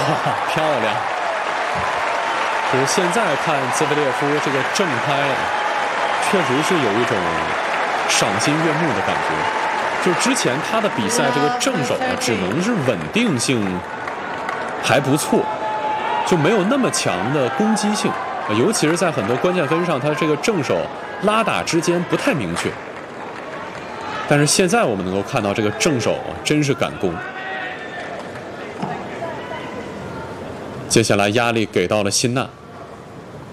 漂亮！就是现在看兹维列夫这个正拍，确实是有一种赏心悦目的感觉。就是之前他的比赛这个正手呢，只能是稳定性还不错，就没有那么强的攻击性，尤其是在很多关键分上，他这个正手拉打之间不太明确。但是现在我们能够看到这个正手真是敢攻。接下来压力给到了辛纳。